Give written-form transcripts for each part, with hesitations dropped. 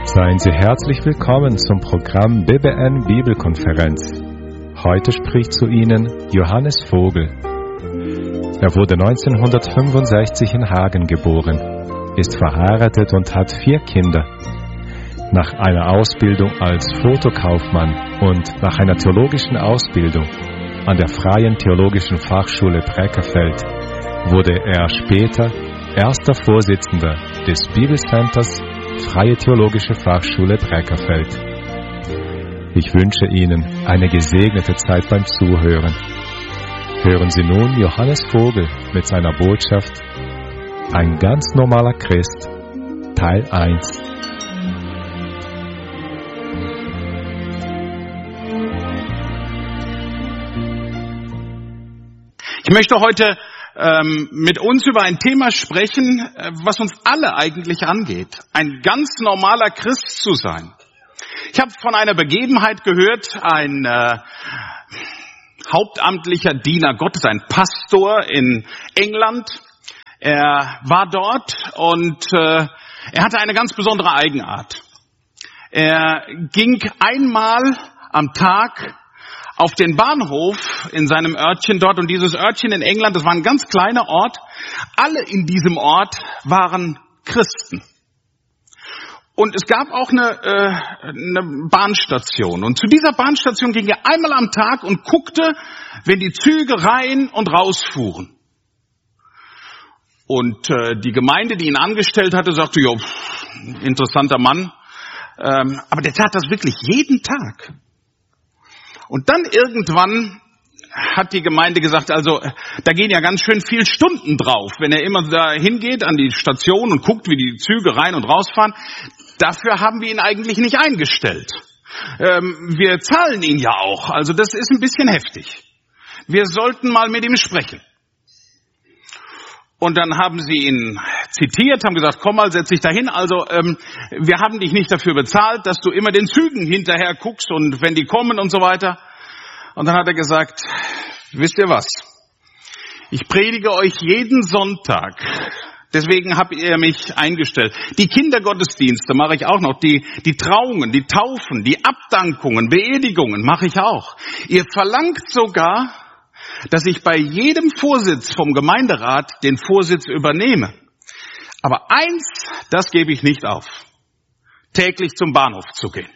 Seien Sie herzlich willkommen zum Programm BBN Bibelkonferenz. Heute spricht zu Ihnen Johannes Vogel. Er wurde 1965 in Hagen geboren, ist verheiratet und hat 4 Kinder. Nach einer Ausbildung als Fotokaufmann und nach einer theologischen Ausbildung an der Freien Theologischen Fachschule Breckerfeld wurde er später erster Vorsitzender des Bibelcenters Freie Theologische Fachschule Breckerfeld. Ich wünsche Ihnen eine gesegnete Zeit beim Zuhören. Hören Sie nun Johannes Vogel mit seiner Botschaft Ein ganz normaler Christ, Teil 1. Ich möchte heute mit uns über ein Thema sprechen, was uns alle eigentlich angeht. Ein ganz normaler Christ zu sein. Ich habe von einer Begebenheit gehört, ein hauptamtlicher Diener Gottes, ein Pastor in England. Er war dort und er hatte eine ganz besondere Eigenart. Er ging einmal am Tag auf den Bahnhof in seinem Örtchen dort, und dieses Örtchen in England, das war ein ganz kleiner Ort. Alle in diesem Ort waren Christen. Und es gab auch eine Bahnstation. Und zu dieser Bahnstation ging er einmal am Tag und guckte, wenn die Züge rein und rausfuhren. Und die Gemeinde, die ihn angestellt hatte, sagte, ja, interessanter Mann. Aber der tat das wirklich jeden Tag. Und dann irgendwann hat die Gemeinde gesagt, also da gehen ja ganz schön viel Stunden drauf, wenn er immer da hingeht an die Station und guckt, wie die Züge rein und rausfahren. Dafür haben wir ihn eigentlich nicht eingestellt. Wir zahlen ihn ja auch, also das ist ein bisschen heftig. Wir sollten mal mit ihm sprechen. Und dann haben sie ihn zitiert, haben gesagt, komm mal, setz dich dahin. Also wir haben dich nicht dafür bezahlt, dass du immer den Zügen hinterher guckst und wenn die kommen und so weiter. Und dann hat er gesagt, wisst ihr was? Ich predige euch jeden Sonntag. Deswegen habt ihr mich eingestellt. Die Kindergottesdienste mache ich auch noch. Die Trauungen, die Taufen, die Abdankungen, Beerdigungen mache ich auch. Ihr verlangt sogar, dass ich bei jedem Vorsitz vom Gemeinderat den Vorsitz übernehme. Aber eins, das gebe ich nicht auf. Täglich zum Bahnhof zu gehen.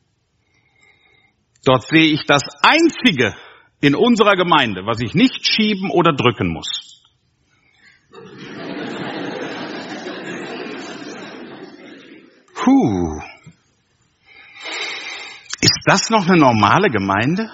Dort sehe ich das Einzige in unserer Gemeinde, was ich nicht schieben oder drücken muss. Ist das noch eine normale Gemeinde?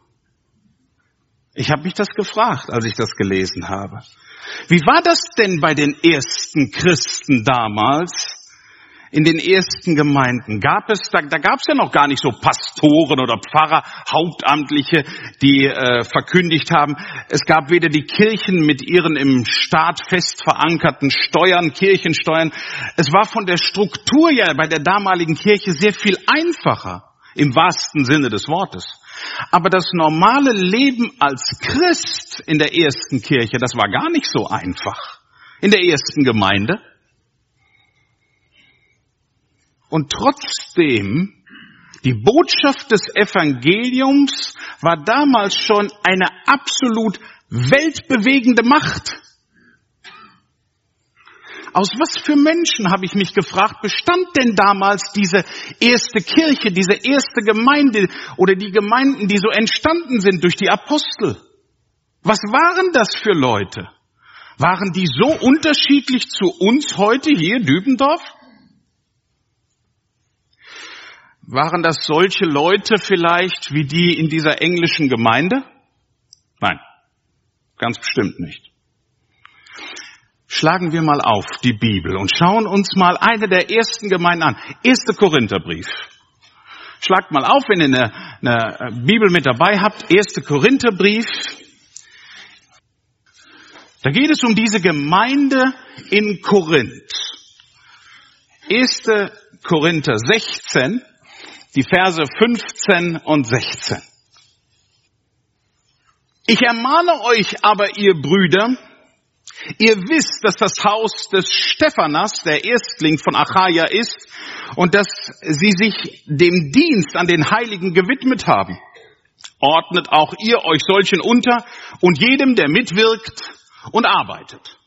Ich habe mich das gefragt, als ich das gelesen habe. Wie war das denn bei den ersten Christen damals, in den ersten Gemeinden? Da gab es ja noch gar nicht so Pastoren oder Pfarrer, Hauptamtliche, die verkündigt haben. Es gab weder die Kirchen mit ihren im Staat fest verankerten Steuern, Kirchensteuern. Es war von der Struktur ja bei der damaligen Kirche sehr viel einfacher, im wahrsten Sinne des Wortes. Aber das normale Leben als Christ in der ersten Kirche, das war gar nicht so einfach. In der ersten Gemeinde. Und trotzdem, die Botschaft des Evangeliums war damals schon eine absolut weltbewegende Macht. Aus was für Menschen, habe ich mich gefragt, bestand denn damals diese erste Kirche, diese erste Gemeinde oder die Gemeinden, die so entstanden sind durch die Apostel? Was waren das für Leute? Waren die so unterschiedlich zu uns heute hier, Dübendorf? Waren das solche Leute vielleicht wie die in dieser englischen Gemeinde? Nein, ganz bestimmt nicht. Schlagen wir mal auf die Bibel und schauen uns mal eine der ersten Gemeinden an. 1. Korintherbrief. Schlagt mal auf, wenn ihr eine Bibel mit dabei habt. 1. Korintherbrief. Da geht es um diese Gemeinde in Korinth. 1. Korinther 16, die Verse 15 und 16. Ich ermahne euch aber, ihr Brüder, Ihr wisst, dass das Haus des Stephanas, der Erstling von Achaia ist, und dass sie sich dem Dienst an den Heiligen gewidmet haben. Ordnet auch ihr euch solchen unter und jedem, der mitwirkt und arbeitet.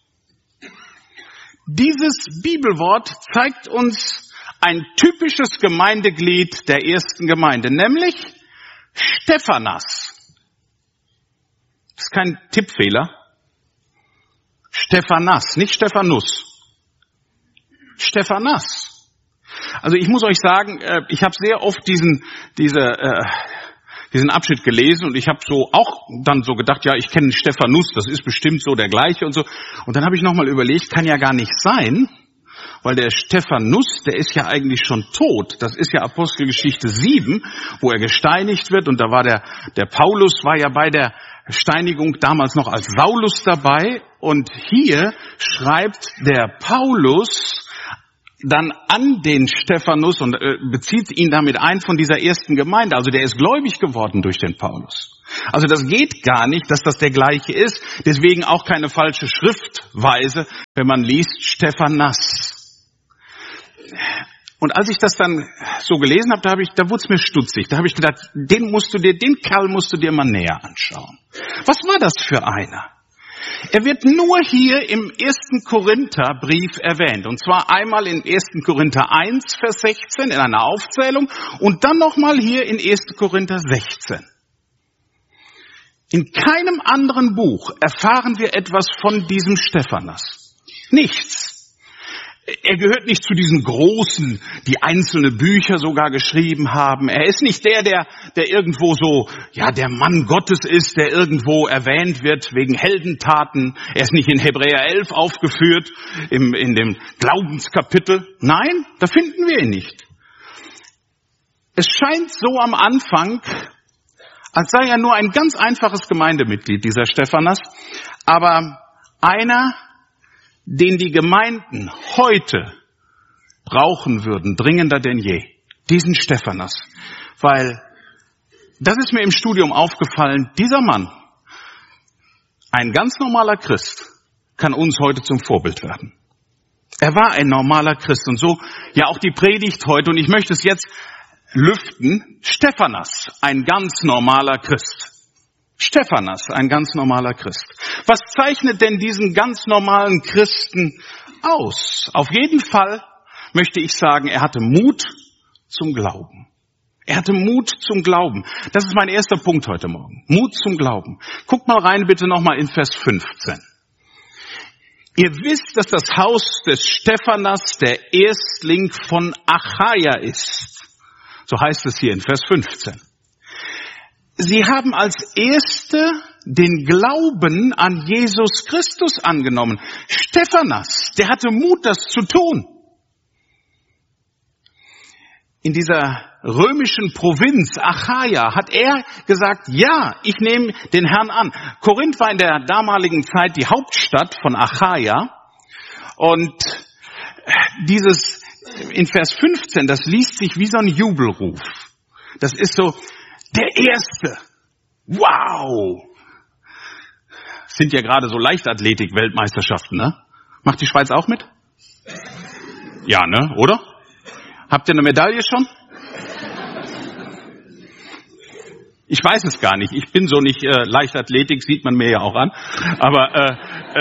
Dieses Bibelwort zeigt uns ein typisches Gemeindeglied der ersten Gemeinde, nämlich Stephanas. Das ist kein Tippfehler. Stephanas, nicht Stephanus. Stephanas. Also ich muss euch sagen, ich habe sehr oft diesen Abschnitt gelesen und ich habe so auch dann so gedacht, ja, ich kenne Stephanus, das ist bestimmt so der gleiche und so. Und dann habe ich nochmal überlegt, kann ja gar nicht sein, weil der Stephanus, der ist ja eigentlich schon tot. Das ist ja Apostelgeschichte 7, wo er gesteinigt wird. Und da war der Paulus war ja bei der Steinigung damals noch als Saulus dabei. Und hier schreibt der Paulus dann an den Stephanus und bezieht ihn damit ein von dieser ersten Gemeinde. Also der ist gläubig geworden durch den Paulus. Also das geht gar nicht, dass das der gleiche ist. Deswegen auch keine falsche Schriftweise, wenn man liest Stephanas. Und als ich das dann so gelesen habe, da wurde es mir stutzig. Da habe ich gedacht, den Kerl musst du dir mal näher anschauen. Was war das für einer? Er wird nur hier im 1. Korintherbrief erwähnt. Und zwar einmal in 1. Korinther 1, Vers 16 in einer Aufzählung und dann nochmal hier in 1. Korinther 16. In keinem anderen Buch erfahren wir etwas von diesem Stephanas. Nichts. Er gehört nicht zu diesen Großen, die einzelne Bücher sogar geschrieben haben. Er ist nicht der irgendwo so, ja, der Mann Gottes ist, der irgendwo erwähnt wird wegen Heldentaten. Er ist nicht in Hebräer 11 aufgeführt, in dem Glaubenskapitel. Nein, da finden wir ihn nicht. Es scheint so am Anfang, als sei er nur ein ganz einfaches Gemeindemitglied, dieser Stephanas, aber einer, den die Gemeinden heute brauchen würden, dringender denn je. Diesen Stephanas. Weil, das ist mir im Studium aufgefallen, dieser Mann, ein ganz normaler Christ, kann uns heute zum Vorbild werden. Er war ein normaler Christ und so, ja auch die Predigt heute, und ich möchte es jetzt lüften, Stephanas, ein ganz normaler Christ. Stephanas, ein ganz normaler Christ. Was zeichnet denn diesen ganz normalen Christen aus? Auf jeden Fall möchte ich sagen, er hatte Mut zum Glauben. Er hatte Mut zum Glauben. Das ist mein erster Punkt heute Morgen. Mut zum Glauben. Guckt mal rein bitte nochmal in Vers 15. Ihr wisst, dass das Haus des Stephanas der Erstling von Achaia ist. So heißt es hier in Vers 15. Sie haben als Erste den Glauben an Jesus Christus angenommen. Stephanas, der hatte Mut, das zu tun. In dieser römischen Provinz Achaia hat er gesagt, ja, ich nehme den Herrn an. Korinth war in der damaligen Zeit die Hauptstadt von Achaia. Und dieses in Vers 15, das liest sich wie so ein Jubelruf. Das ist so, der Erste. Wow. Das sind ja gerade so Leichtathletik-Weltmeisterschaften, ne? Macht die Schweiz auch mit? Ja, ne? Oder? Habt ihr eine Medaille schon? Ich weiß es gar nicht. Ich bin so nicht Leichtathletik, sieht man mir ja auch an. Aber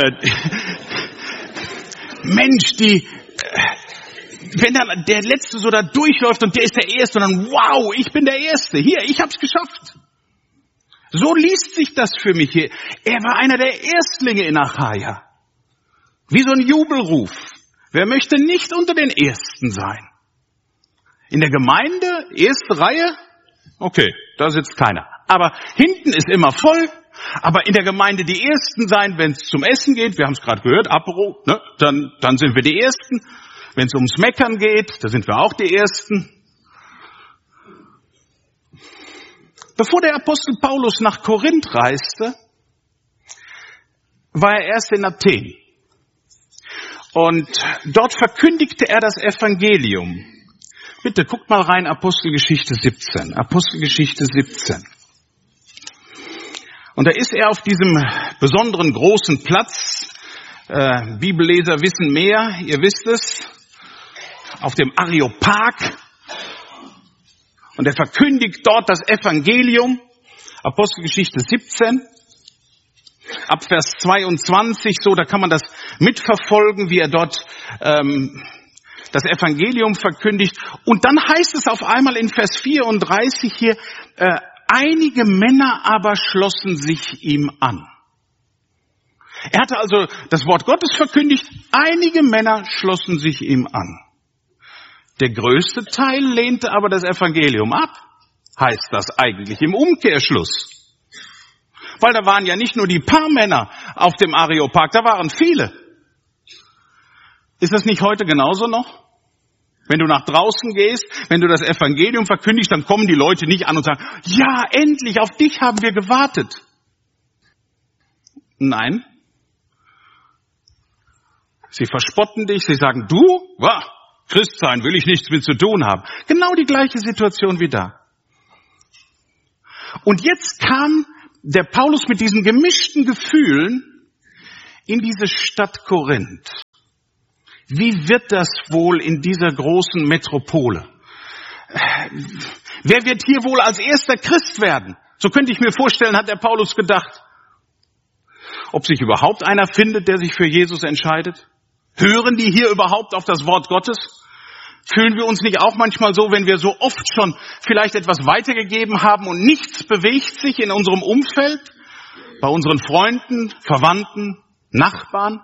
Mensch, wenn dann der Letzte so da durchläuft und der ist der Erste und dann, wow, ich bin der Erste. Hier, ich hab's geschafft. So liest sich das für mich hier. Er war einer der Erstlinge in Achaia. Wie so ein Jubelruf. Wer möchte nicht unter den Ersten sein? In der Gemeinde, erste Reihe, okay, da sitzt keiner. Aber hinten ist immer voll. Aber in der Gemeinde die Ersten sein, wenn es zum Essen geht, wir haben es gerade gehört, Apero, ne, dann sind wir die Ersten. Wenn es ums Meckern geht, da sind wir auch die Ersten. Bevor der Apostel Paulus nach Korinth reiste, war er erst in Athen. Und dort verkündigte er das Evangelium. Bitte guckt mal rein, Apostelgeschichte 17. Apostelgeschichte 17. Und da ist er auf diesem besonderen großen Platz Bibelleser wissen mehr, ihr wisst es, auf dem Areopag. Und er verkündigt dort das Evangelium, Apostelgeschichte 17, ab Vers 22, so, da kann man das mitverfolgen, wie er dort das Evangelium verkündigt. Und dann heißt es auf einmal in Vers 34 hier, einige Männer aber schlossen sich ihm an. Er hatte also das Wort Gottes verkündigt, einige Männer schlossen sich ihm an. Der größte Teil lehnte aber das Evangelium ab, heißt das eigentlich im Umkehrschluss. Weil da waren ja nicht nur die paar Männer auf dem Areopag, da waren viele. Ist das nicht heute genauso noch? Wenn du nach draußen gehst, wenn du das Evangelium verkündigst, dann kommen die Leute nicht an und sagen, ja, endlich, auf dich haben wir gewartet. Nein. Sie verspotten dich, sie sagen, du, Christ sein, will ich nichts mit zu tun haben. Genau die gleiche Situation wie da. Und jetzt kam der Paulus mit diesen gemischten Gefühlen in diese Stadt Korinth. Wie wird das wohl in dieser großen Metropole? Wer wird hier wohl als erster Christ werden? So könnte ich mir vorstellen, hat der Paulus gedacht. Ob sich überhaupt einer findet, der sich für Jesus entscheidet? Hören die hier überhaupt auf das Wort Gottes? Fühlen wir uns nicht auch manchmal so, wenn wir so oft schon vielleicht etwas weitergegeben haben und nichts bewegt sich in unserem Umfeld, bei unseren Freunden, Verwandten, Nachbarn?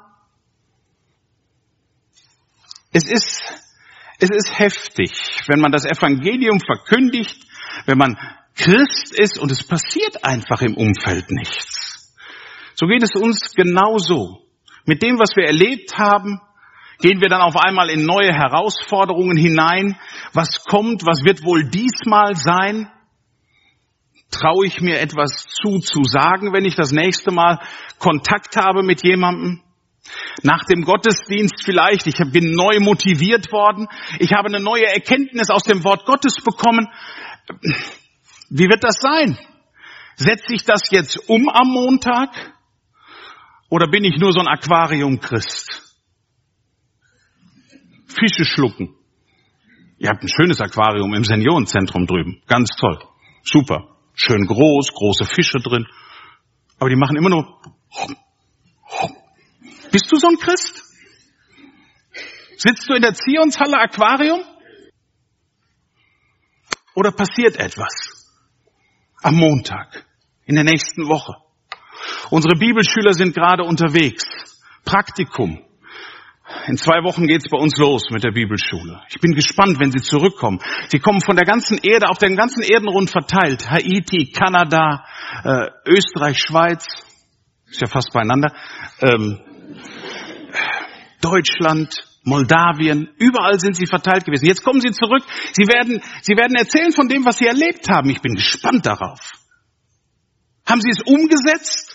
Es ist heftig, wenn man das Evangelium verkündigt, wenn man Christ ist und es passiert einfach im Umfeld nichts. So geht es uns genauso. Mit dem, was wir erlebt haben, gehen wir dann auf einmal in neue Herausforderungen hinein. Was kommt? Was wird wohl diesmal sein? Traue ich mir etwas zu sagen, wenn ich das nächste Mal Kontakt habe mit jemandem? Nach dem Gottesdienst vielleicht, ich bin neu motiviert worden, ich habe eine neue Erkenntnis aus dem Wort Gottes bekommen. Wie wird das sein? Setze ich das jetzt um am Montag? Oder bin ich nur so ein Aquarium-Christ? Fische schlucken. Ihr habt ein schönes Aquarium im Seniorenzentrum drüben. Ganz toll. Super. Schön groß, große Fische drin. Aber die machen immer nur... Bist du so ein Christ? Sitzt du in der Zionshalle Aquarium? Oder passiert etwas? Am Montag, in der nächsten Woche. Unsere Bibelschüler sind gerade unterwegs. Praktikum. In 2 Wochen geht's bei uns los mit der Bibelschule. Ich bin gespannt, wenn sie zurückkommen. Sie kommen von der ganzen Erde, auf dem ganzen Erdenrund verteilt. Haiti, Kanada, Österreich, Schweiz. Ist ja fast beieinander. Deutschland, Moldawien, überall sind sie verteilt gewesen. Jetzt kommen sie zurück. Sie werden erzählen von dem, was sie erlebt haben. Ich bin gespannt darauf. Haben sie es umgesetzt?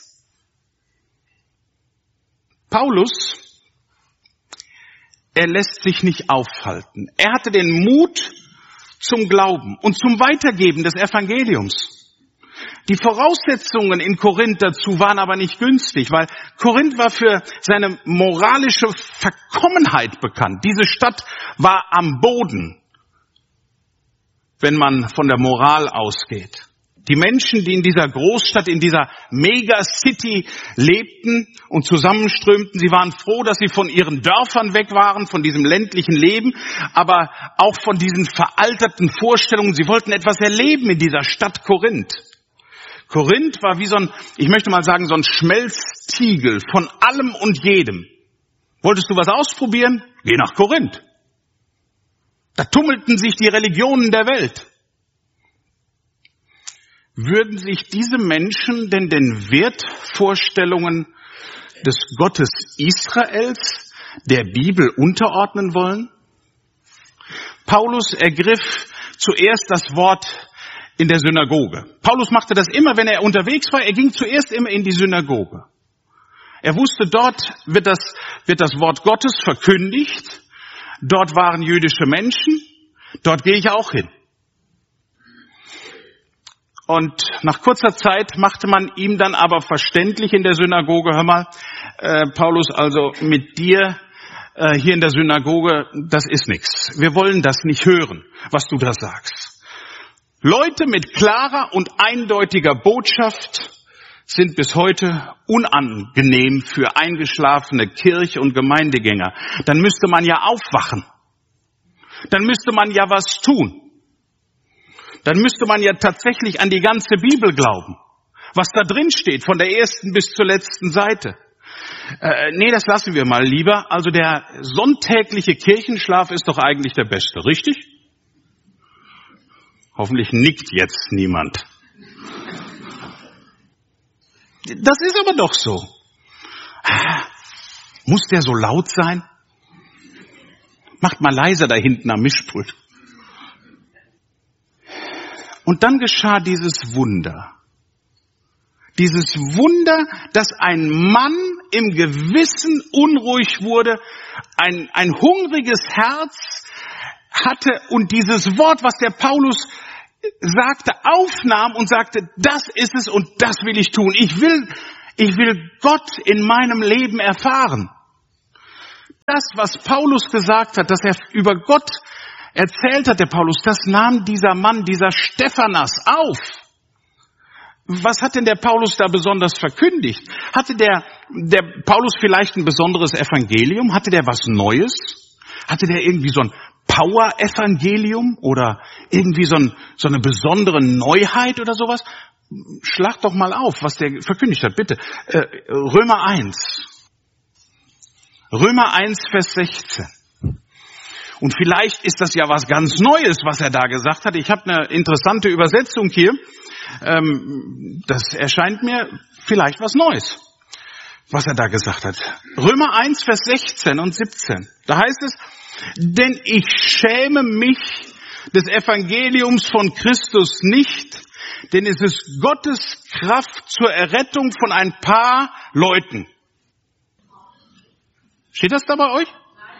Paulus, er lässt sich nicht aufhalten. Er hatte den Mut zum Glauben und zum Weitergeben des Evangeliums. Die Voraussetzungen in Korinth dazu waren aber nicht günstig, weil Korinth war für seine moralische Verkommenheit bekannt. Diese Stadt war am Boden, wenn man von der Moral ausgeht. Die Menschen, die in dieser Großstadt, in dieser Megacity lebten und zusammenströmten, sie waren froh, dass sie von ihren Dörfern weg waren, von diesem ländlichen Leben, aber auch von diesen veralterten Vorstellungen. Sie wollten etwas erleben in dieser Stadt Korinth. Korinth war wie so ein, ich möchte mal sagen, so ein Schmelztiegel von allem und jedem. Wolltest du was ausprobieren? Geh nach Korinth. Da tummelten sich die Religionen der Welt. Würden sich diese Menschen denn den Wertvorstellungen des Gottes Israels, der Bibel unterordnen wollen? Paulus ergriff zuerst das Wort in der Synagoge. Paulus machte das immer, wenn er unterwegs war. Er ging zuerst immer in die Synagoge. Er wusste, dort wird das Wort Gottes verkündigt. Dort waren jüdische Menschen. Dort gehe ich auch hin. Und nach kurzer Zeit machte man ihm dann aber verständlich in der Synagoge, hör mal, Paulus, also mit dir hier in der Synagoge, das ist nichts. Wir wollen das nicht hören, was du da sagst. Leute mit klarer und eindeutiger Botschaft sind bis heute unangenehm für eingeschlafene Kirche- und Gemeindegänger. Dann müsste man ja aufwachen. Dann müsste man ja was tun. Dann müsste man ja tatsächlich an die ganze Bibel glauben. Was da drin steht, von der ersten bis zur letzten Seite. Nee, das lassen wir mal lieber. Also der sonntägliche Kirchenschlaf ist doch eigentlich der beste, richtig? Hoffentlich nickt jetzt niemand. Das ist aber doch so. Muss der so laut sein? Macht mal leiser da hinten am Mischpult. Und dann geschah dieses Wunder. Dieses Wunder, dass ein Mann im Gewissen unruhig wurde, ein hungriges Herz hatte und dieses Wort, was der Paulus sagte, aufnahm und sagte, das ist es und das will ich tun. Ich will Gott in meinem Leben erfahren. Das, was Paulus gesagt hat, dass er über Gott erzählt hat, der Paulus, das nahm dieser Mann, dieser Stephanas auf. Was hat denn der Paulus da besonders verkündigt? Hatte der Paulus vielleicht ein besonderes Evangelium? Hatte der was Neues? Hatte der irgendwie so ein Power-Evangelium oder irgendwie so eine besondere Neuheit oder sowas? Schlag doch mal auf, was der verkündigt hat, bitte. Römer 1. Römer 1, Vers 16. Und vielleicht ist das ja was ganz Neues, was er da gesagt hat. Ich habe eine interessante Übersetzung hier. Das erscheint mir vielleicht was Neues, was er da gesagt hat. Römer 1, Vers 16 und 17. Da heißt es, denn ich schäme mich des Evangeliums von Christus nicht, denn es ist Gottes Kraft zur Errettung von ein paar Leuten. Steht das da bei euch?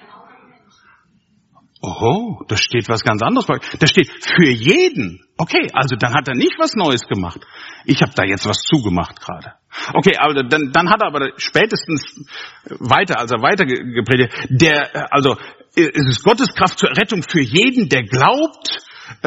Oh, da steht was ganz anderes bei euch. Da steht für jeden. Okay, also dann hat er nicht was Neues gemacht. Ich habe da jetzt was zugemacht gerade. Okay, aber dann hat er aber spätestens weiter, als er weiter gepredigt, es ist Gottes Kraft zur Rettung für jeden, der glaubt,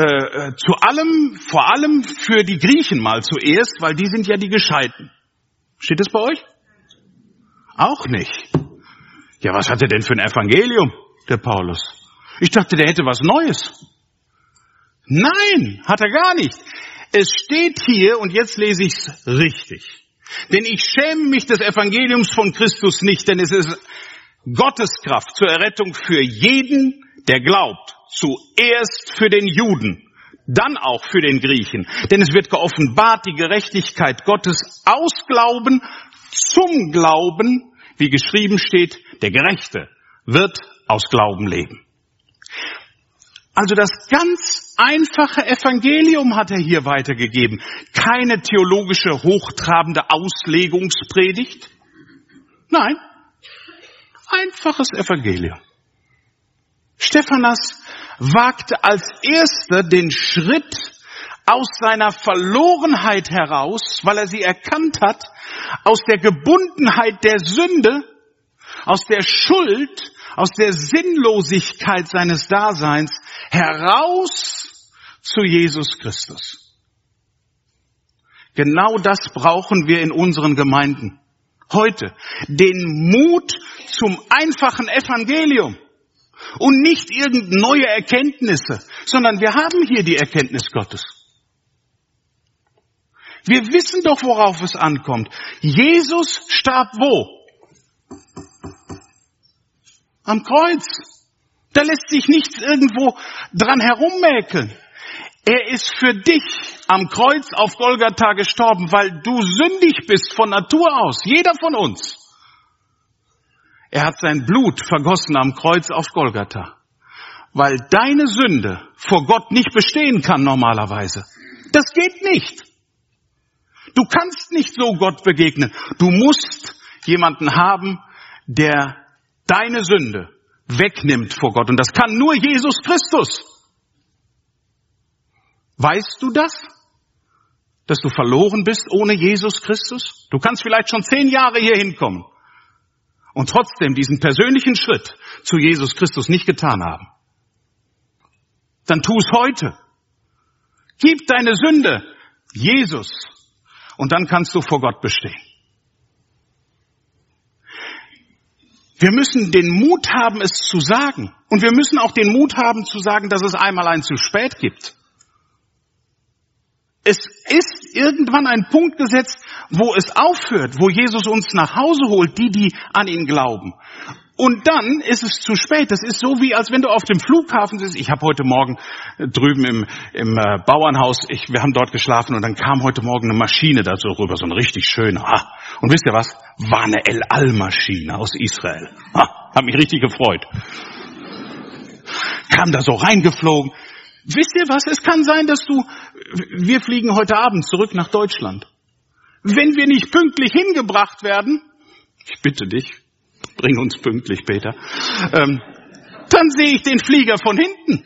vor allem für die Griechen mal zuerst, weil die sind ja die Gescheiten. Steht das bei euch? Auch nicht. Ja, was hat er denn für ein Evangelium, der Paulus? Ich dachte, der hätte was Neues. Nein, hat er gar nicht. Es steht hier, und jetzt lese ich es richtig. Denn ich schäme mich des Evangeliums von Christus nicht, denn es ist Gottes Kraft zur Errettung für jeden, der glaubt. Zuerst für den Juden, dann auch für den Griechen. Denn es wird geoffenbart die Gerechtigkeit Gottes aus Glauben zum Glauben, wie geschrieben steht, der Gerechte wird aus Glauben leben. Also das ganz einfache Evangelium hat er hier weitergegeben. Keine theologische, hochtrabende Auslegungspredigt. Nein, einfaches Evangelium. Stephanas wagte als Erster den Schritt aus seiner Verlorenheit heraus, weil er sie erkannt hat, aus der Gebundenheit der Sünde, aus der Schuld, aus der Sinnlosigkeit seines Daseins heraus zu Jesus Christus. Genau das brauchen wir in unseren Gemeinden heute. Den Mut zum einfachen Evangelium und nicht irgendeine neue Erkenntnisse, sondern wir haben hier die Erkenntnis Gottes. Wir wissen doch, worauf es ankommt. Jesus starb wo? Am Kreuz. Da lässt sich nichts irgendwo dran herummäkeln. Er ist für dich am Kreuz auf Golgatha gestorben, weil du sündig bist von Natur aus. Jeder von uns. Er hat sein Blut vergossen am Kreuz auf Golgatha, weil deine Sünde vor Gott nicht bestehen kann normalerweise. Das geht nicht. Du kannst nicht so Gott begegnen. Du musst jemanden haben, der deine Sünde wegnimmt vor Gott. Und das kann nur Jesus Christus. Weißt du das? Dass du verloren bist ohne Jesus Christus? Du kannst vielleicht schon 10 Jahre hier hinkommen. und trotzdem diesen persönlichen Schritt zu Jesus Christus nicht getan haben, dann tu es heute. Gib deine Sünde Jesus und dann kannst du vor Gott bestehen. Wir müssen den Mut haben, es zu sagen. Und wir müssen auch den Mut haben zu sagen, dass es einmal ein zu spät gibt. Es ist irgendwann ein Punkt gesetzt, wo es aufhört, wo Jesus uns nach Hause holt, die an ihn glauben. Und dann ist es zu spät. Das ist so, wie als wenn du auf dem Flughafen sitzt. Ich habe heute Morgen drüben im Bauernhaus, wir haben dort geschlafen und dann kam heute Morgen eine Maschine da so rüber, so eine richtig schöne. Und wisst ihr was? War eine El Al-Maschine aus Israel. Hat mich richtig gefreut. Kam da so reingeflogen. Wisst ihr was? Es kann sein, dass wir fliegen heute Abend zurück nach Deutschland. Wenn wir nicht pünktlich hingebracht werden, ich bitte dich, bring uns pünktlich, Peter, dann sehe ich den Flieger von hinten.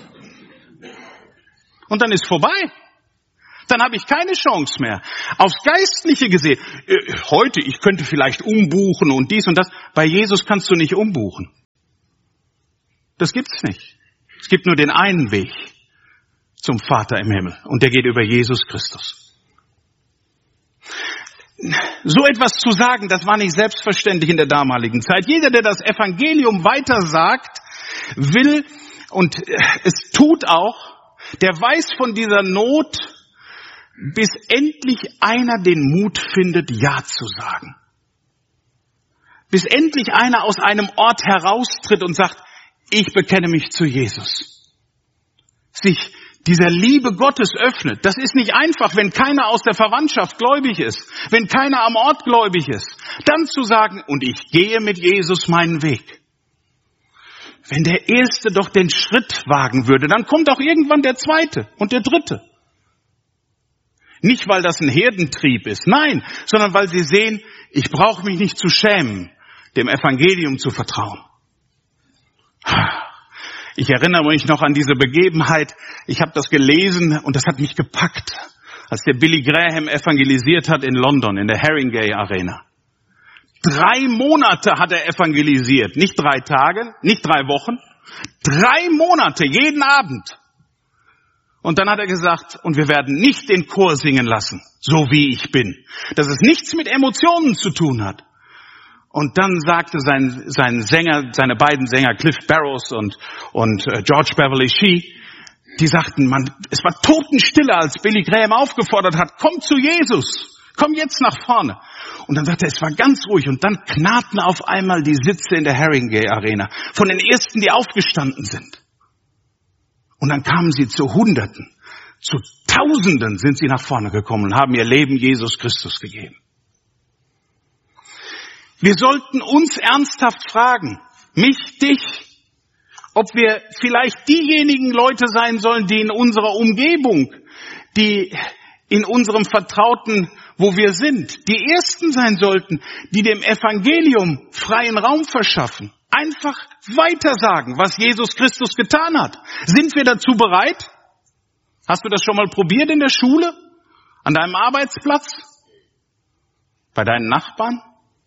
Und dann ist vorbei. Dann habe ich keine Chance mehr. Aufs Geistliche gesehen, heute, ich könnte vielleicht umbuchen und dies und das. Bei Jesus kannst du nicht umbuchen. Das gibt's nicht. Es gibt nur den einen Weg zum Vater im Himmel und der geht über Jesus Christus. So etwas zu sagen, das war nicht selbstverständlich in der damaligen Zeit. Jeder, der das Evangelium weitersagt, will und es tut auch, der weiß von dieser Not, bis endlich einer den Mut findet, Ja zu sagen. Bis endlich einer aus einem Ort heraustritt und sagt, ich bekenne mich zu Jesus. Sich dieser Liebe Gottes öffnet. Das ist nicht einfach, wenn keiner aus der Verwandtschaft gläubig ist, wenn keiner am Ort gläubig ist, dann zu sagen, und ich gehe mit Jesus meinen Weg. Wenn der Erste doch den Schritt wagen würde, dann kommt auch irgendwann der Zweite und der Dritte. Nicht, weil das ein Herdentrieb ist, nein, sondern weil sie sehen, ich brauche mich nicht zu schämen, dem Evangelium zu vertrauen. Ich erinnere mich noch an diese Begebenheit. Ich habe das gelesen und das hat mich gepackt, als der Billy Graham evangelisiert hat in London, in der Haringey Arena. 3 Monate hat er evangelisiert, nicht 3 Tage, nicht 3 Wochen, 3 Monate, jeden Abend. Und dann hat er gesagt, und wir werden nicht den Chor singen lassen, so wie ich bin. Dass es nichts mit Emotionen zu tun hat. Und dann sagte sein Sänger, seine beiden Sänger, Cliff Barrows und George Beverly Shee, die sagten, es war Totenstille, als Billy Graham aufgefordert hat, komm zu Jesus, komm jetzt nach vorne. Und dann sagte er, es war ganz ruhig und dann knarrten auf einmal die Sitze in der Haringey Arena von den ersten, die aufgestanden sind. Und dann kamen sie zu Hunderten, zu Tausenden sind sie nach vorne gekommen und haben ihr Leben Jesus Christus gegeben. Wir sollten uns ernsthaft fragen, mich, dich, ob wir vielleicht diejenigen Leute sein sollen, die in unserer Umgebung, die in unserem Vertrauten, wo wir sind, die Ersten sein sollten, die dem Evangelium freien Raum verschaffen. Einfach weitersagen, was Jesus Christus getan hat. Sind wir dazu bereit? Hast du das schon mal probiert in der Schule? An deinem Arbeitsplatz? Bei deinen Nachbarn?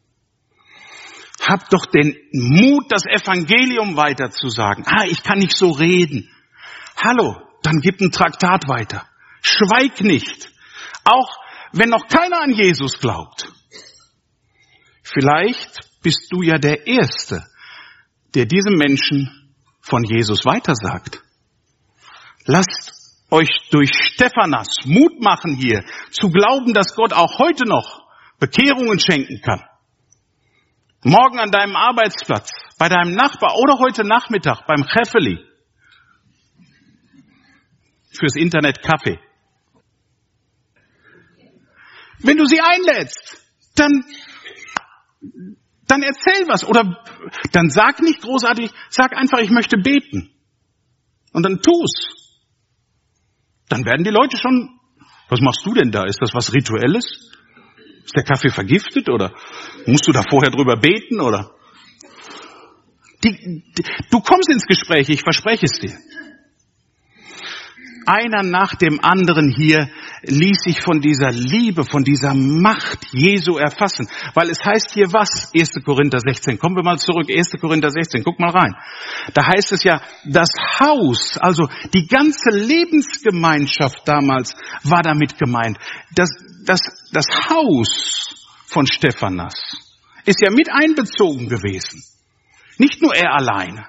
Hab doch den Mut, das Evangelium weiterzusagen. Ich kann nicht so reden. Hallo, dann gib ein Traktat weiter. Schweig nicht. Auch wenn noch keiner an Jesus glaubt. Vielleicht bist du ja der Erste, der diesem Menschen von Jesus weitersagt. Lasst euch durch Stephanas Mut machen hier, zu glauben, dass Gott auch heute noch Bekehrungen schenken kann. Morgen an deinem Arbeitsplatz, bei deinem Nachbar oder heute Nachmittag beim Cheffeli. Fürs Internet Kaffee. Wenn du sie einlädst, dann erzähl was oder dann sag nicht großartig, sag einfach, ich möchte beten. Und dann tu's. Dann werden die Leute schon, was machst du denn da? Ist das was Rituelles? Ist der Kaffee vergiftet oder musst du da vorher drüber beten oder? Du kommst ins Gespräch, ich verspreche es dir. einer nach dem anderen hier ließ sich von dieser Liebe, von dieser Macht Jesu erfassen. Weil es heißt hier was? 1. Korinther 16. Kommen wir mal zurück. 1. Korinther 16. Guck mal rein. Da heißt es ja, das Haus, also die ganze Lebensgemeinschaft damals war damit gemeint. Das Haus von Stephanas ist ja mit einbezogen gewesen. Nicht nur er alleine.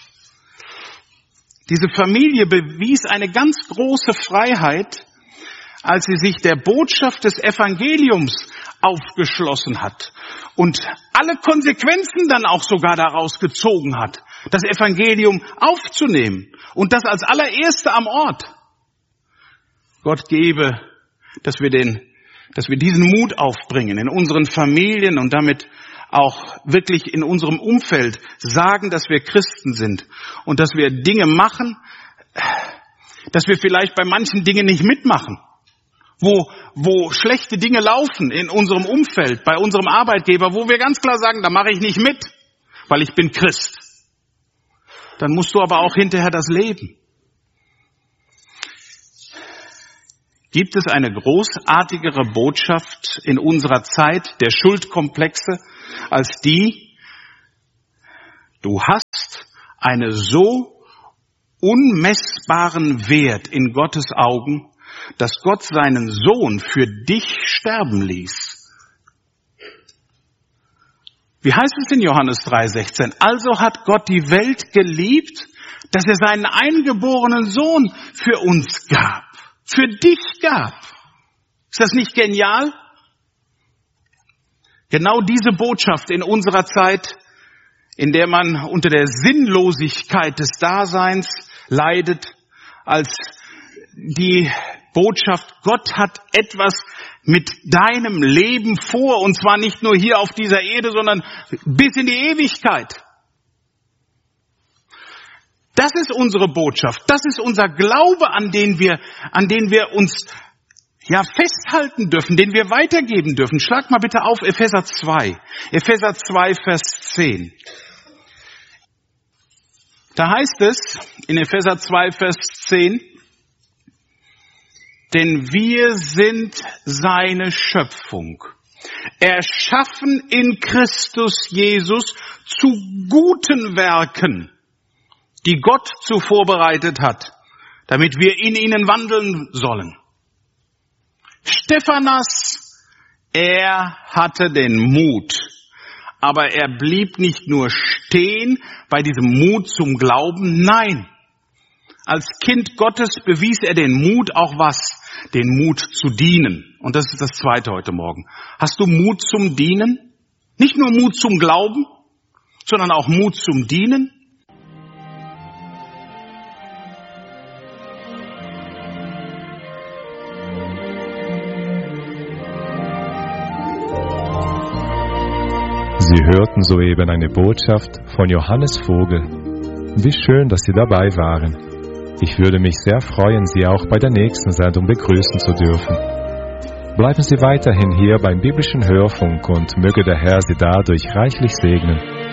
Diese Familie bewies eine ganz große Freiheit, als sie sich der Botschaft des Evangeliums aufgeschlossen hat und alle Konsequenzen dann auch sogar daraus gezogen hat, das Evangelium aufzunehmen und das als allererste am Ort. Gott gebe, dass wir diesen Mut aufbringen in unseren Familien und damit auch wirklich in unserem Umfeld sagen, dass wir Christen sind und dass wir Dinge machen, dass wir vielleicht bei manchen Dingen nicht mitmachen, wo schlechte Dinge laufen in unserem Umfeld, bei unserem Arbeitgeber, wo wir ganz klar sagen, da mache ich nicht mit, weil ich bin Christ. Dann musst du aber auch hinterher das leben. Gibt es eine großartigere Botschaft in unserer Zeit der Schuldkomplexe als die, du hast einen so unmessbaren Wert in Gottes Augen, dass Gott seinen Sohn für dich sterben ließ. Wie heißt es in Johannes 3,16? Also hat Gott die Welt geliebt, dass er seinen eingeborenen Sohn für uns gab. Für dich gab. Ist das nicht genial? Genau diese Botschaft in unserer Zeit, in der man unter der Sinnlosigkeit des Daseins leidet, als die Botschaft, Gott hat etwas mit deinem Leben vor, und zwar nicht nur hier auf dieser Erde, sondern bis in die Ewigkeit. Das ist unsere Botschaft. Das ist unser Glaube, an den wir uns festhalten dürfen, den wir weitergeben dürfen. Schlag mal bitte auf Epheser 2. Epheser 2, Vers 10. Da heißt es in Epheser 2, Vers 10, denn wir sind seine Schöpfung, erschaffen in Christus Jesus zu guten Werken, die Gott zuvor bereitet hat, damit wir in ihnen wandeln sollen. Stephanas, er hatte den Mut, aber er blieb nicht nur stehen bei diesem Mut zum Glauben, nein. Als Kind Gottes bewies er den Mut auch was? Den Mut zu dienen. Und das ist das Zweite heute Morgen. Hast du Mut zum Dienen? Nicht nur Mut zum Glauben, sondern auch Mut zum Dienen? Sie hörten soeben eine Botschaft von Johannes Vogel. Wie schön, dass Sie dabei waren. Ich würde mich sehr freuen, Sie auch bei der nächsten Sendung begrüßen zu dürfen. Bleiben Sie weiterhin hier beim biblischen Hörfunk und möge der Herr Sie dadurch reichlich segnen.